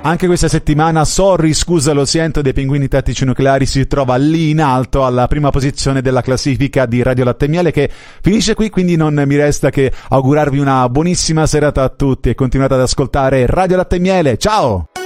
Anche questa settimana Sorry, scusa, lo sento dei Pinguini Tattici Nucleari si trova lì in alto alla prima posizione della classifica di Radio Latte e Miele, che finisce qui, quindi non mi resta che augurarvi una buonissima serata a tutti e continuate ad ascoltare Radio Latte e Miele. Ciao!